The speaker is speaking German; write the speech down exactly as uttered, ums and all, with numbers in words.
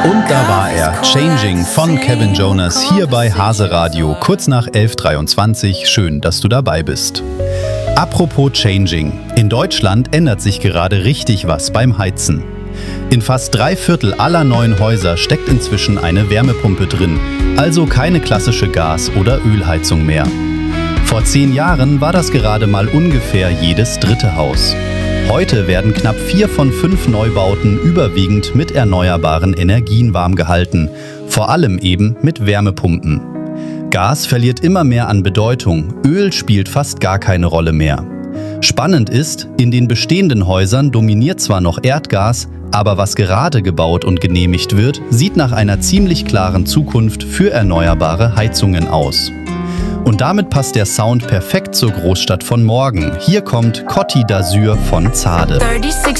Und da war er, Changing von Kevin Jonas, hier bei Hase Radio, kurz nach elf Uhr dreiundzwanzig. Schön, dass du dabei bist. Apropos Changing. In Deutschland ändert sich gerade richtig was beim Heizen. In fast drei Viertel aller neuen Häuser steckt inzwischen eine Wärmepumpe drin, also keine klassische Gas- oder Ölheizung mehr. Vor zehn Jahren war das gerade mal ungefähr jedes dritte Haus. Heute werden knapp vier von fünf Neubauten überwiegend mit erneuerbaren Energien warm gehalten, vor allem eben mit Wärmepumpen. Gas verliert immer mehr an Bedeutung, Öl spielt fast gar keine Rolle mehr. Spannend ist, in den bestehenden Häusern dominiert zwar noch Erdgas, aber was gerade gebaut und genehmigt wird, sieht nach einer ziemlich klaren Zukunft für erneuerbare Heizungen aus. Und damit passt der Sound perfekt zur Großstadt von morgen. Hier kommt Côte d'Azur von Zade. thirty-six